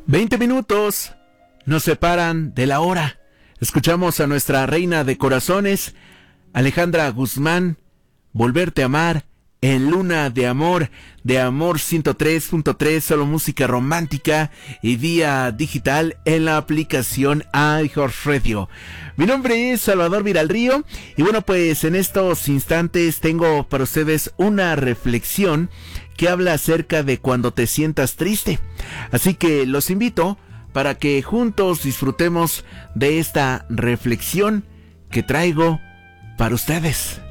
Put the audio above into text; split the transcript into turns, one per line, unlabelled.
20 minutos nos separan de la hora. Escuchamos a nuestra reina de corazones, Alejandra Guzmán, Volverte a amar en Luna de Amor 103.3, solo música romántica y vía digital en la aplicación iHeartRadio. Mi nombre es Salvador Viralrío y bueno, pues en estos instantes tengo para ustedes una reflexión que habla acerca de cuando te sientas triste. Así que los invito para que juntos disfrutemos de esta reflexión que traigo para ustedes.